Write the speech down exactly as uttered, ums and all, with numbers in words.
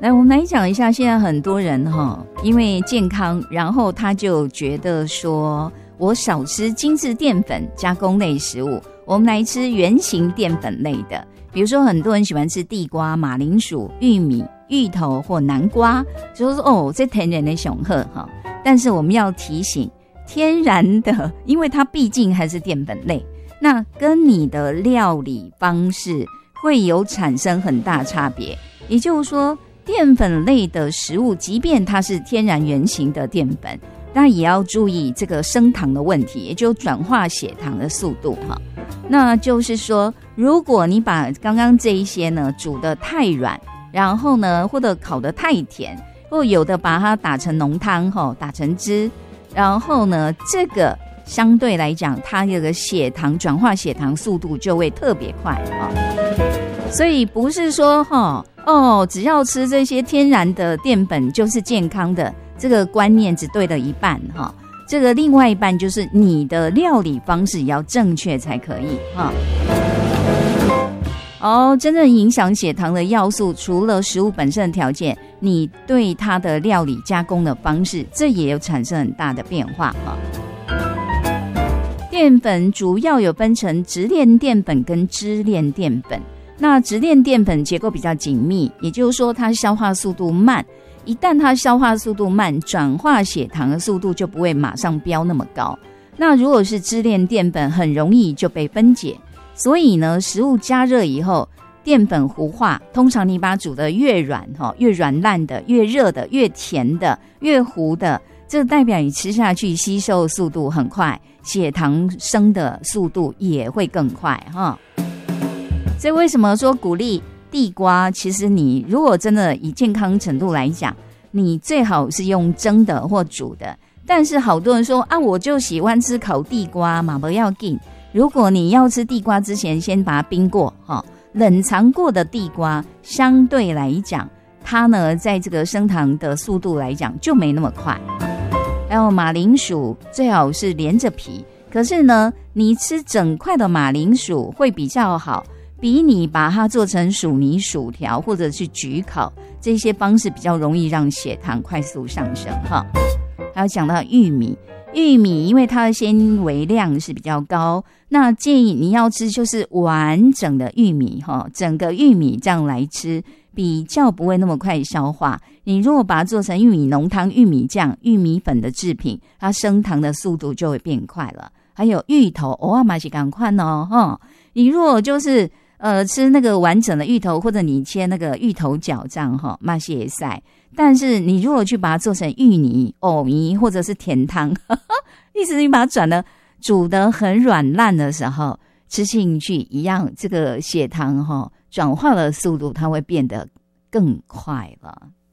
来，我们来讲一下，现在很多人哈，因为健康，然后他就觉得说，我少吃精致淀粉加工类食物，我们来吃原型淀粉类的。比如说，很多人喜欢吃地瓜、马铃薯、玉米、芋头或南瓜，就是说哦，这天然的雄鹤哈。但是我们要提醒，天然的，因为它毕竟还是淀粉类，那跟你的料理方式会有产生很大差别。也就是说，淀粉类的食物，即便它是天然原型的淀粉，但也要注意这个升糖的问题，也就转化血糖的速度哈。那就是说，如果你把刚刚这一些呢煮得太软，然后呢或者烤得太甜，或有的把它打成浓汤哈，打成汁，然后呢这个相对来讲，它这个血糖转化血糖速度就会特别快哈。所以不是说哈哦，只要吃这些天然的淀粉就是健康的，这个观念只对了一半哈。这个另外一半就是你的料理方式也要正确才可以哈。哦，真正影响血糖的要素，除了食物本身的条件，你对它的料理加工的方式，这也有产生很大的变化哈。淀粉主要有分成直链淀粉跟支链淀粉。那直链淀粉结构比较紧密，也就是说它消化速度慢，一旦它消化速度慢，转化血糖的速度就不会马上飙那么高。那如果是支链淀粉，很容易就被分解，所以呢，食物加热以后，淀粉糊化，通常你把它煮得越软越软烂的，越热的，越甜的，越糊的，这代表你吃下去吸收速度很快，血糖升的速度也会更快哈。所以为什么说鼓励地瓜？其实你如果真的以健康程度来讲，你最好是用蒸的或煮的。但是好多人说啊，我就喜欢吃烤地瓜嘛，不要紧。如果你要吃地瓜之前，先把它冰过哈，冷藏过的地瓜相对来讲，它呢在这个升糖的速度来讲就没那么快。还有马铃薯最好是连着皮，可是呢，你吃整块的马铃薯会比较好。比你把它做成薯泥薯条或者是焗烤，这些方式比较容易让血糖快速上升哈。还有讲到玉米，玉米因为它的纤维量是比较高，那建议你要吃就是完整的玉米哈，整个玉米这样来吃，比较不会那么快消化。你如果把它做成玉米浓汤、玉米酱、玉米粉的制品，它升糖的速度就会变快了。还有芋头，偶尔嘛是赶快哦哈。你如果就是呃，吃那个完整的芋头，或者你切那个芋头饺这样哈，嘛也塞。但是你如果去把它做成芋泥、藕泥或者是甜汤，呵呵，意思你把它转的煮得很软烂的时候，吃进去一样，这个血糖哈转化的速度它会变得更快了。